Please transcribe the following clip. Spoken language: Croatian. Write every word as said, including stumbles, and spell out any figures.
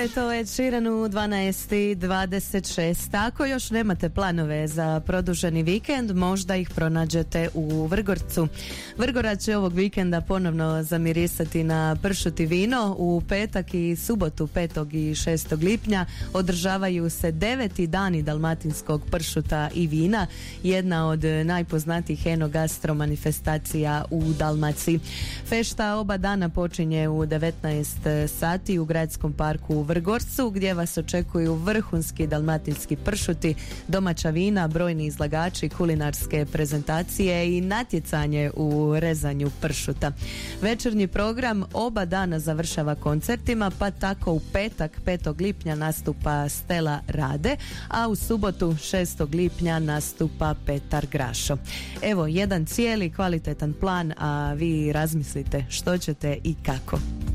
je to Ed Sheeran u dvanaest i dvadeset šest. Ako još nemate planove za produženi vikend, možda ih pronađete u Vrgorcu. Vrgorac će ovog vikenda ponovno zamirisati na pršut i vino. U petak i subotu petog i šestog lipnja održavaju se deveti dani dalmatinskog pršuta i vina, jedna od najpoznatijih enogastro manifestacija u Dalmaciji. Fešta oba dana počinje u devetnaest sati u gradskom parku u Vrgorcu, gdje vas očekuju vrhunski dalmatinski pršuti, domaća vina, brojni izlagači, kulinarske prezentacije i natjecanje u rezanju pršuta. Večernji program oba dana završava koncertima, pa tako u petak petog lipnja nastupa Stela Rade, a u subotu šestog lipnja nastupa Petar Grašo. Evo, jedan cijeli kvalitetan plan, a vi razmislite što ćete i kako.